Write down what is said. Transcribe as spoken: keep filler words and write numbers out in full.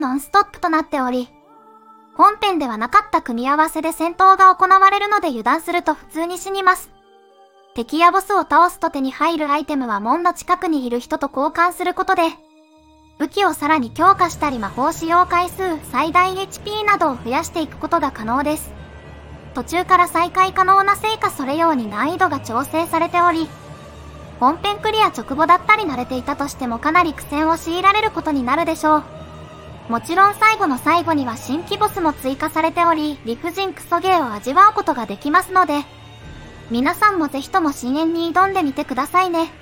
ノンストップとなっており、本編ではなかった組み合わせで戦闘が行われるので油断すると普通に死にます。敵やボスを倒すと手に入るアイテムは門の近くにいる人と交換することで、武器をさらに強化したり魔法使用回数、最大 エイチピー などを増やしていくことが可能です。途中から再開可能なせいかそれように難易度が調整されており、本編クリア直後だったり慣れていたとしてもかなり苦戦を強いられることになるでしょう。もちろん最後の最後には新規ボスも追加されており、理不尽クソゲーを味わうことができますので、皆さんもぜひとも深淵に挑んでみてくださいね。